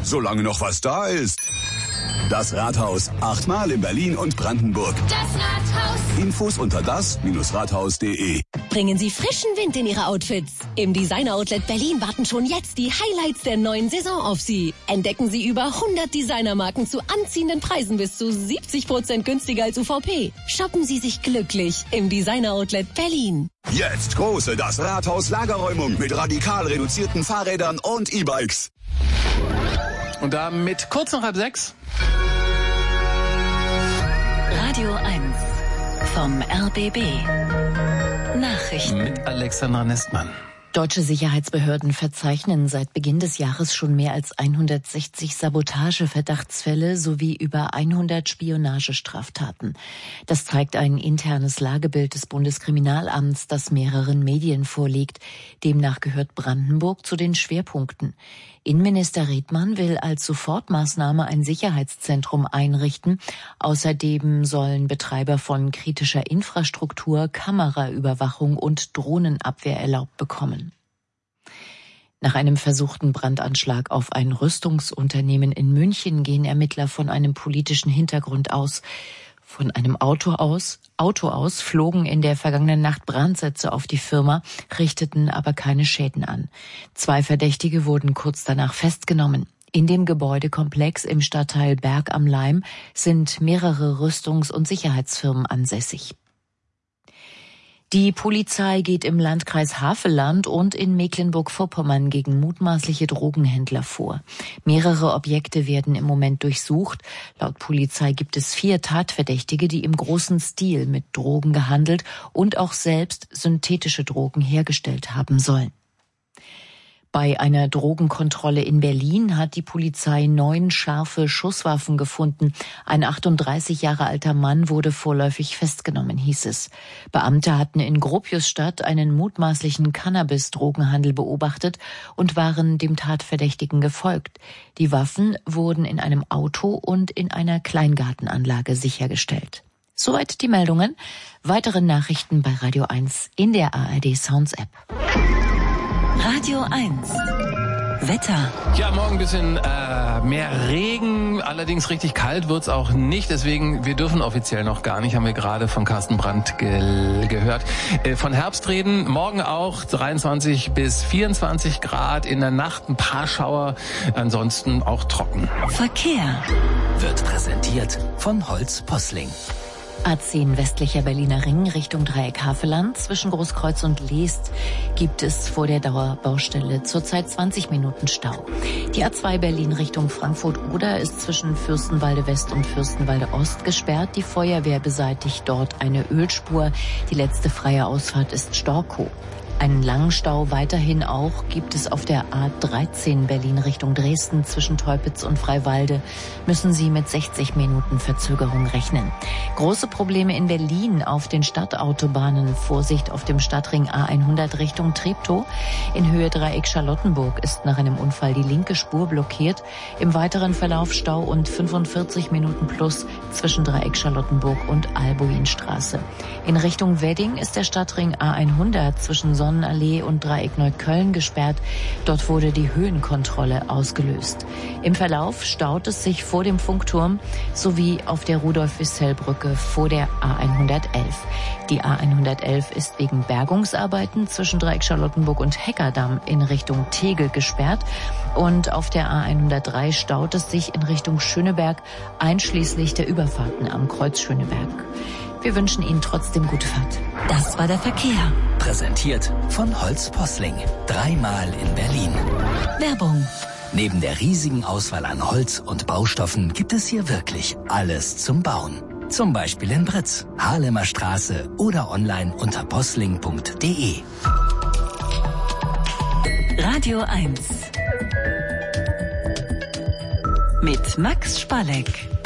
solange noch was da ist. Das Rathaus. 8-mal in Berlin und Brandenburg. Das Rathaus. Infos unter das-rathaus.de. Bringen Sie frischen Wind in Ihre Outfits. Im Designer Outlet Berlin warten schon jetzt die Highlights der neuen Saison auf Sie. Entdecken Sie über 100 Designermarken zu anziehenden Preisen bis zu 70% günstiger als UVP. Shoppen Sie sich glücklich im Designer Outlet Berlin. Jetzt große Das Rathaus Lagerräumung mit radikal reduzierten Fahrrädern und E-Bikes. Und damit kurz nach 5:30. Radio 1 vom RBB. Nachrichten Mit Alexandra Nestmann. Deutsche Sicherheitsbehörden verzeichnen seit Beginn des Jahres schon mehr als 160 Sabotageverdachtsfälle sowie über 100 Spionagestraftaten. Das zeigt ein internes Lagebild des Bundeskriminalamts, das mehreren Medien vorliegt. Demnach gehört Brandenburg zu den Schwerpunkten. Innenminister Redmann will als Sofortmaßnahme ein Sicherheitszentrum einrichten. Außerdem sollen Betreiber von kritischer Infrastruktur Kameraüberwachung und Drohnenabwehr erlaubt bekommen. Nach einem versuchten Brandanschlag auf ein Rüstungsunternehmen in München gehen Ermittler von einem politischen Hintergrund aus. Von einem Auto aus flogen in der vergangenen Nacht Brandsätze auf die Firma, richteten aber keine Schäden an. 2 Verdächtige wurden kurz danach festgenommen. In dem Gebäudekomplex im Stadtteil Berg am Laim sind mehrere Rüstungs- und Sicherheitsfirmen ansässig. Die Polizei geht im Landkreis Havelland und in Mecklenburg-Vorpommern gegen mutmaßliche Drogenhändler vor. Mehrere Objekte werden im Moment durchsucht. Laut Polizei gibt es 4 Tatverdächtige, die im großen Stil mit Drogen gehandelt und auch selbst synthetische Drogen hergestellt haben sollen. Bei einer Drogenkontrolle in Berlin hat die Polizei 9 scharfe Schusswaffen gefunden. Ein 38 Jahre alter Mann wurde vorläufig festgenommen, hieß es. Beamte hatten in Gropiusstadt einen mutmaßlichen Cannabis-Drogenhandel beobachtet und waren dem Tatverdächtigen gefolgt. Die Waffen wurden in einem Auto und in einer Kleingartenanlage sichergestellt. Soweit die Meldungen. Weitere Nachrichten bei Radio 1 in der ARD Sounds App. Radio 1 Wetter. Ja, morgen ein bisschen mehr Regen, allerdings richtig kalt wird's auch nicht, deswegen, wir dürfen offiziell noch gar nicht, haben wir gerade von Carsten Brandt gehört. Von Herbst reden, morgen auch 23 bis 24 Grad, in der Nacht ein paar Schauer, ansonsten auch trocken. Verkehr Wird präsentiert von Holz Posling. A10 westlicher Berliner Ring Richtung Dreieck Havelland. Zwischen Großkreuz und Leest gibt es vor der Dauerbaustelle zurzeit 20 Minuten Stau. Die A2 Berlin Richtung Frankfurt-Oder ist zwischen Fürstenwalde West und Fürstenwalde Ost gesperrt. Die Feuerwehr beseitigt dort eine Ölspur. Die letzte freie Ausfahrt ist Storkow. Einen langen Stau weiterhin auch gibt es auf der A13 Berlin Richtung Dresden zwischen Teupitz und Freiwalde. Müssen Sie mit 60 Minuten Verzögerung rechnen. Große Probleme in Berlin auf den Stadtautobahnen. Vorsicht auf dem Stadtring A100 Richtung Treptow. In Höhe Dreieck Charlottenburg ist nach einem Unfall die linke Spur blockiert. Im weiteren Verlauf Stau und 45 Minuten plus zwischen Dreieck Charlottenburg und Albuinstraße. In Richtung Wedding ist der Stadtring A100 zwischen Sonnenallee und Dreieck Neukölln gesperrt. Dort wurde die Höhenkontrolle ausgelöst. Im Verlauf staut es sich vor dem Funkturm sowie auf der Rudolf-Wissell-Brücke vor der A111. Die A111 ist wegen Bergungsarbeiten zwischen Dreieck Charlottenburg und Heckerdamm in Richtung Tegel gesperrt. Und auf der A103 staut es sich in Richtung Schöneberg, einschließlich der Überfahrten am Kreuz Schöneberg. Wir wünschen Ihnen trotzdem gute Fahrt. Das war der Verkehr. Präsentiert von Holz Posling. 3-mal in Berlin. Werbung. Neben der riesigen Auswahl an Holz und Baustoffen gibt es hier wirklich alles zum Bauen. Zum Beispiel in Britz, Haarlemer Straße oder online unter posling.de. Radio 1 mit Max Spalleck.